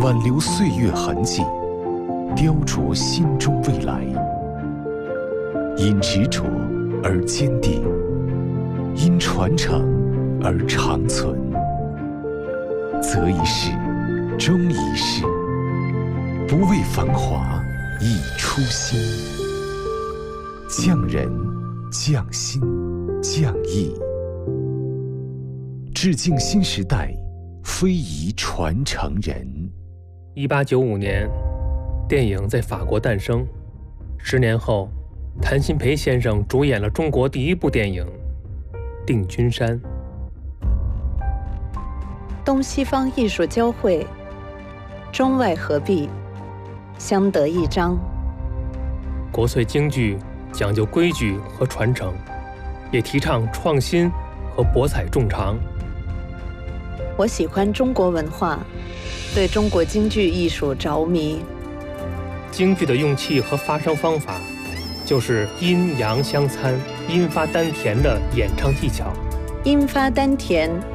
挽留岁月痕迹，雕琢心中未来。因执着而坚定，因传承而长存。择一事，终一事，不为繁华，以初心。匠人，匠心，匠艺，致敬新时代非遗传承人。 1895年，电影在法国诞生。10年后，谭鑫培先生主演了中国第一部电影《定军山》。 东西方艺术交汇，中外合璧，相得益彰。 国粹京剧讲究规矩和传承，也提倡创新和博采众长。 我喜欢中国文化，对中国京剧艺术着迷。 京剧的用气和发声方法，就是阴阳相参、阴发丹田的演唱技巧。 阴发丹田